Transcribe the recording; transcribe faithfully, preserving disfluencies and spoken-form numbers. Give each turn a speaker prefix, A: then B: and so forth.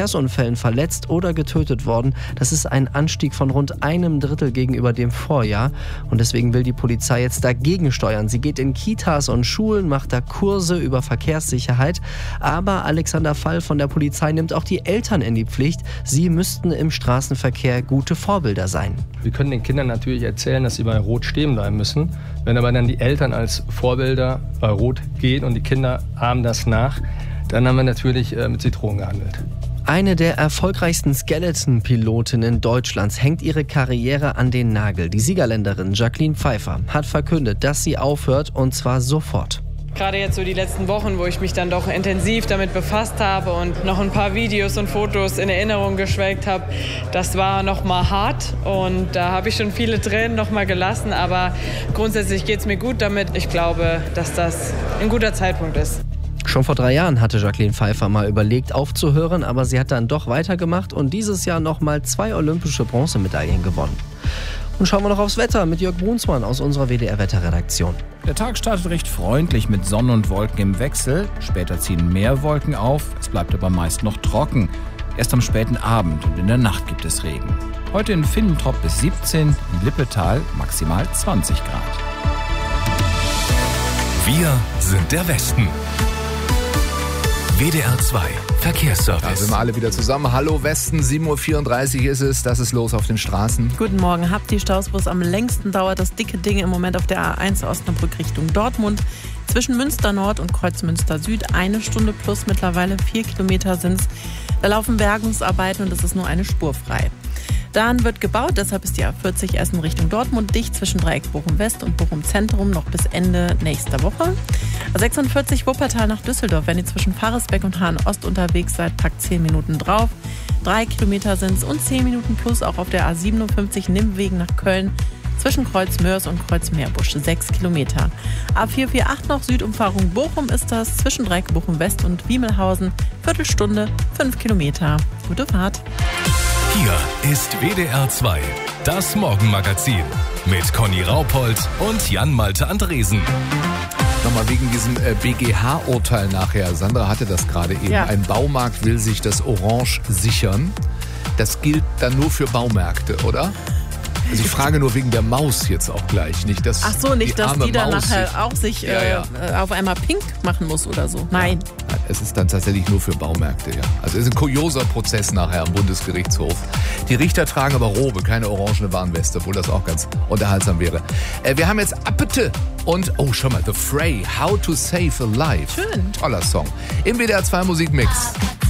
A: Verkehrsunfällen verletzt oder getötet worden. Das ist ein Anstieg von rund einem Drittel gegenüber dem Vorjahr. Und deswegen will die Polizei jetzt dagegen steuern. Sie geht in Kitas und Schulen, macht da Kurse über Verkehrssicherheit. Aber Alexander Fall von der Polizei nimmt auch die Eltern in die Pflicht. Sie müssten im Straßenverkehr gute Vorbilder sein.
B: Wir können den Kindern natürlich erzählen, dass sie bei Rot stehen bleiben müssen. Wenn aber dann die Eltern als Vorbilder bei Rot gehen und die Kinder ahmen das nach, dann haben wir natürlich äh, mit Zitronen gehandelt.
A: Eine der erfolgreichsten Skeleton-Pilotinnen Deutschlands hängt ihre Karriere an den Nagel. Die Siegerländerin Jacqueline Pfeiffer hat verkündet, dass sie aufhört, und zwar sofort.
C: Gerade jetzt so die letzten Wochen, wo ich mich dann doch intensiv damit befasst habe und noch ein paar Videos und Fotos in Erinnerung geschwelgt habe, das war noch mal hart und da habe ich schon viele Tränen noch mal gelassen, aber grundsätzlich geht es mir gut damit. Ich glaube, dass das ein guter Zeitpunkt ist.
A: Schon vor drei Jahren hatte Jacqueline Pfeiffer mal überlegt aufzuhören, aber sie hat dann doch weitergemacht und dieses Jahr noch mal zwei olympische Bronzemedaillen gewonnen. Und schauen wir noch aufs Wetter mit Jörg Brunsmann aus unserer W D R-Wetterredaktion.
D: Der Tag startet recht freundlich mit Sonne und Wolken im Wechsel. Später ziehen mehr Wolken auf, es bleibt aber meist noch trocken. Erst am späten Abend und in der Nacht gibt es Regen. Heute in Finnentrop bis siebzehn, in Lippetal maximal zwanzig Grad.
E: Wir sind der Westen. W D R zwei Verkehrsservice.
F: Da sind wir alle wieder zusammen. Hallo Westen, sieben Uhr vierunddreißig ist es. Das ist los auf den Straßen.
G: Guten Morgen. Habt die Staus, wo es am längsten dauert, das dicke Ding im Moment auf der A eins Osnabrück Richtung Dortmund. Zwischen Münster Nord und Kreuzmünster Süd eine Stunde plus, mittlerweile vier Kilometer sind es. Da laufen Bergungsarbeiten und es ist nur eine Spur frei. Dann wird gebaut, deshalb ist die A vierzig erst in Richtung Dortmund dicht zwischen Dreieck Bochum West und Bochum Zentrum noch bis Ende nächster Woche. A sechsundvierzig Wuppertal nach Düsseldorf, wenn ihr zwischen Pfarresbeck und Hahn Ost unterwegs seid, packt zehn Minuten drauf. Drei Kilometer sind es und zehn Minuten plus auch auf der A siebenundfünfzig Nimmwegen nach Köln zwischen Kreuz Mörs und Kreuz Meerbusch, sechs Kilometer. A vierhundertachtzig noch Südumfahrung Bochum ist das zwischen Dreieck Bochum West und Wiemelhausen, Viertelstunde, fünf Kilometer. Gute Fahrt.
E: Hier ist W D R zwei, das Morgenmagazin mit Conny Raupold und Jan-Malte Andresen.
F: Nochmal wegen diesem äh, B G H-Urteil nachher. Sandra hatte das gerade eben.
G: Ja.
F: Ein Baumarkt will sich das Orange sichern. Das gilt dann nur für Baumärkte, oder? Also ich frage nur wegen der Maus jetzt auch gleich. Nicht, dass
G: Ach so, nicht,
F: die
G: dass
F: arme
G: die dann
F: Maus
G: nachher
F: sich,
G: auch sich
F: Ja, ja.
G: äh, auf einmal pink machen muss oder so. Nein.
F: Nein, es ist dann tatsächlich nur für Baumärkte, ja. Also es ist ein kurioser Prozess nachher am Bundesgerichtshof. Die Richter tragen aber Robe, keine orangene Warnweste, obwohl das auch ganz unterhaltsam wäre. Äh, wir haben jetzt Appete und, oh, schau mal, The Fray, How to Save a Life.
G: Schön.
F: Toller Song. Im W D R zwei Musikmix.